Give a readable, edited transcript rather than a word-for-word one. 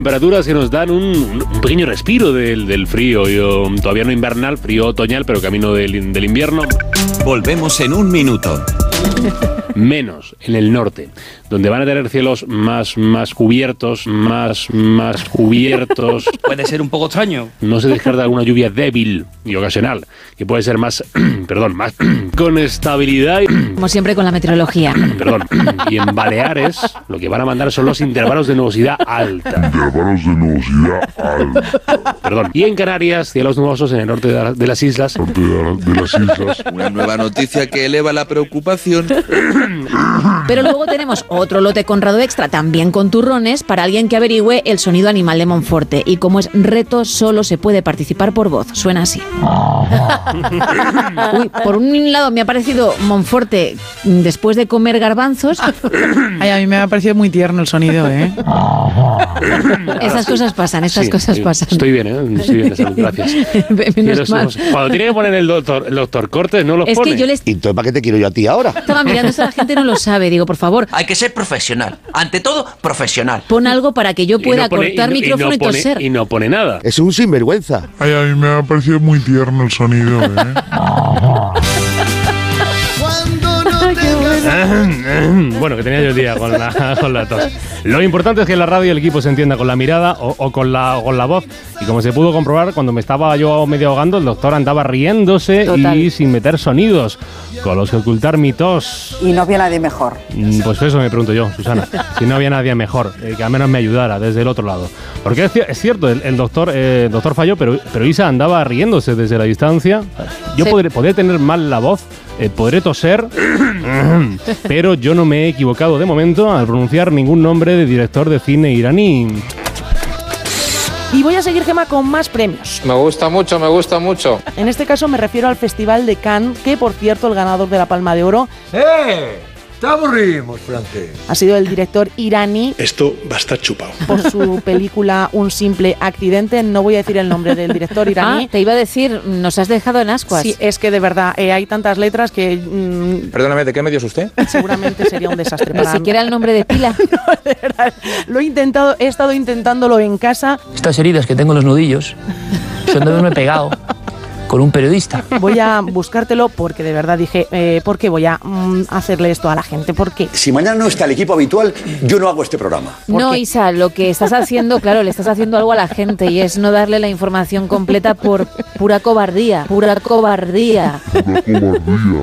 Temperaturas que nos dan un pequeño respiro del frío, todavía no invernal, frío otoñal, pero camino del invierno. Volvemos en un minuto. Menos en el norte, donde van a tener cielos más cubiertos, más cubiertos. Puede ser un poco extraño. No se descarta alguna lluvia débil y ocasional, que puede ser más con estabilidad. Como siempre con la meteorología. Y en Baleares, lo que van a mandar son los intervalos de nubosidad alta. Y en Canarias, cielos nubosos en el norte de las islas. Una nueva noticia que eleva la preocupación. Pero luego tenemos otro lote Conrado Extra, también con turrones, para alguien que averigüe el sonido animal de Monforte. Y como es reto, solo se puede participar por voz. Suena así. Uy, por un lado me ha parecido Monforte después de comer garbanzos. Ay, a mí me ha parecido muy tierno el sonido, ¿eh? Estas cosas pasan, cosas pasan. Estoy bien, de salud, gracias. Menos mal. Cuando tiene que poner el doctor Cortes, no los pone. Es que yo les... ¿Y entonces para qué te quiero yo a ti ahora? Estaba mirando esto, la gente no lo sabe. Digo, por favor. Hay que ser profesional. Ante todo, profesional. Pon algo para que yo pueda cortar micrófono y toser. Y no pone nada. Es un sinvergüenza. Ay, a mí me ha parecido muy tierno el sonido, ¿eh? Bueno, que tenía yo el día con la tos. Lo importante es que en la radio el equipo se entienda con la mirada o con la voz. Y como se pudo comprobar, cuando me estaba yo medio ahogando, el doctor andaba riéndose. Total. Y sin meter sonidos, con los que ocultar mi tos. ¿Y no había nadie mejor? Pues eso me pregunto yo, Susana. Si no había nadie mejor, que al menos me ayudara desde el otro lado. Porque es cierto, el doctor falló, pero Isa andaba riéndose desde la distancia. Yo sí. podré tener mal la voz, podré toser, pero yo no me he equivocado de momento al pronunciar ningún nombre de director de cine iraní. Y voy a seguir, Gemma, con más premios. Me gusta mucho. En este caso me refiero al Festival de Cannes, que por cierto el ganador de la Palma de Oro... ¡Te aburrimos, francés! Ha sido el director iraní. Esto va a estar chupado. Por su película Un simple accidente. No voy a decir el nombre del director iraní. Te iba a decir, nos has dejado en ascuas. Sí, es que de verdad hay tantas letras que... Perdóname, ¿de qué medios usted? Seguramente sería un desastre. Ni siquiera el nombre de pila. No, de verdad. He estado intentándolo en casa. Estas heridas que tengo en los nudillos son de haberme pegado con un periodista. Voy a buscártelo porque de verdad dije, ¿por qué voy a hacerle esto a la gente? ¿Por qué? Si mañana no está el equipo habitual, yo no hago este programa. No, Isa, lo que estás haciendo, claro, le estás haciendo algo a la gente y es no darle la información completa por pura cobardía.